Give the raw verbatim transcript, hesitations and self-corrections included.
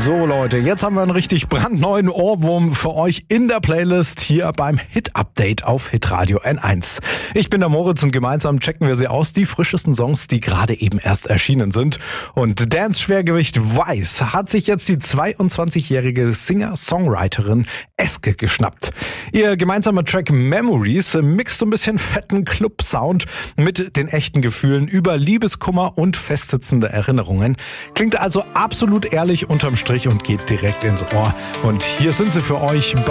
So Leute, jetzt haben wir einen richtig brandneuen Ohrwurm für euch in der Playlist hier beim Hit-Update auf Hitradio N eins. Ich bin der Moritz und gemeinsam checken wir sie aus, die frischesten Songs, die gerade eben erst erschienen sind. Und Dance-Schwergewicht Weiß hat sich jetzt die zweiundzwanzigjährige Singer-Songwriterin Eske geschnappt. Ihr gemeinsamer Track Memories mixt so ein bisschen fetten Club-Sound mit den echten Gefühlen über Liebeskummer und festsitzende Erinnerungen. Klingt also absolut ehrlich unterm Strich und geht direkt ins Ohr. Und hier sind sie für euch.